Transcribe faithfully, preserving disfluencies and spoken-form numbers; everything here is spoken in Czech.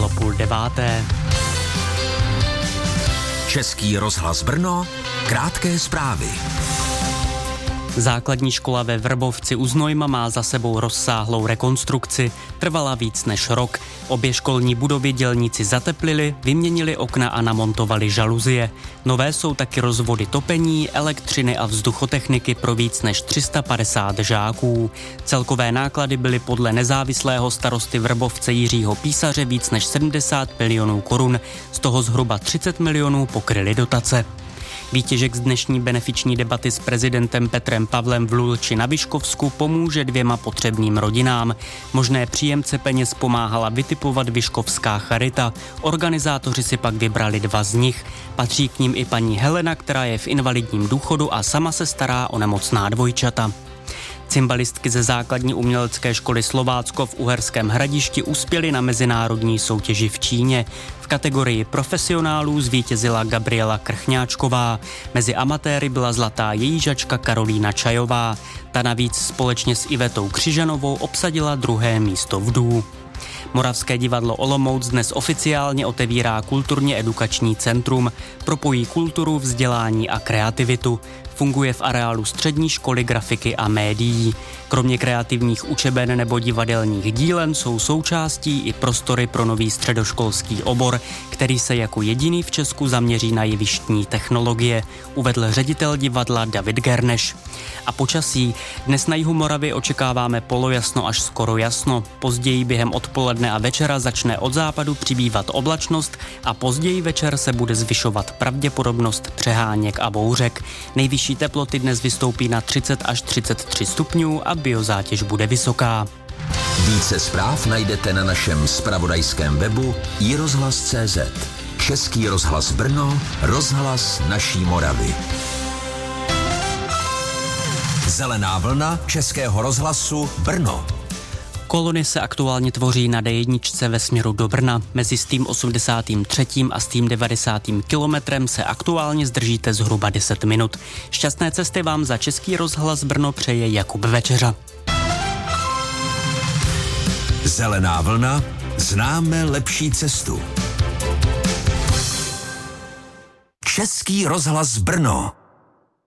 bylo půl deváté. Český rozhlas Brno, krátké zprávy. Základní škola ve Vrbovci u Znojma má za sebou rozsáhlou rekonstrukci. Trvala víc než rok. Obě školní budovy dělníci zateplili, vyměnili okna a namontovali žaluzie. Nové jsou taky rozvody topení, elektřiny a vzduchotechniky pro víc než tři sta padesát žáků. Celkové náklady byly podle nezávislého starosty Vrbovce Jiřího Písaře víc než sedmdesát milionů korun. Z toho zhruba třicet milionů pokryly dotace. Výtěžek z dnešní benefiční debaty s prezidentem Petrem Pavlem v Lulči na Vyškovsku pomůže dvěma potřebným rodinám. Možné příjemce peněz pomáhala vytipovat Vyškovská charita. Organizátoři si pak vybrali dva z nich. Patří k ním i paní Helena, která je v invalidním důchodu a sama se stará o nemocná dvojčata. Cymbalistky ze základní umělecké školy Slovácko v Uherském Hradišti uspěly na mezinárodní soutěži v Číně. V kategorii profesionálů zvítězila Gabriela Krchňáčková. Mezi amatéry byla zlatá jejížačka Karolína Čajová. Ta navíc společně s Ivetou Křižanovou obsadila druhé místo v dů. Moravské divadlo Olomouc dnes oficiálně otevírá kulturně edukační centrum. Propojí kulturu, vzdělání a kreativitu. Funguje v areálu střední školy grafiky a médií. Kromě kreativních učeben nebo divadelních dílen jsou součástí i prostory pro nový středoškolský obor, který se jako jediný v Česku zaměří na jevištní technologie, uvedl ředitel divadla David Gerneš. A počasí. Dnes na jihu Moravy očekáváme polojasno až skoro jasno. Později během odpoledne a večera začne od západu přibývat oblačnost a později večer se bude zvyšovat pravděpodobnost přeháněk a bouřek. Nejvyšší teploty dnes vystoupí na třicet až třicet tři stupňů a biozátěž bude vysoká. Více zpráv najdete na našem zpravodajském webu i rozhlas tečka cé zet. Český rozhlas Brno, rozhlas naší Moravy. Zelená vlna Českého rozhlasu Brno. Kolony se aktuálně tvoří na dé jedna ve směru do Brna. Mezi s tým osmdesátým třetím a s tým devadesátým kilometrem se aktuálně zdržíte zhruba deset minut. Šťastné cesty vám za Český rozhlas Brno přeje Jakub Večeřa. Zelená vlna, známe lepší cestu. Český rozhlas Brno.